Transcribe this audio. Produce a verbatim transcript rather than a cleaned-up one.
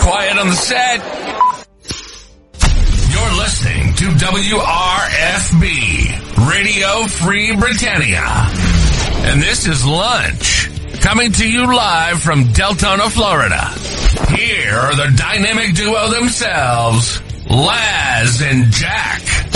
quiet on the set. You're listening to W R F B, Radio Free Britannia. And this is Lunch, coming to you live from Deltona, Florida. Here are the dynamic duo themselves, Laz and Jack.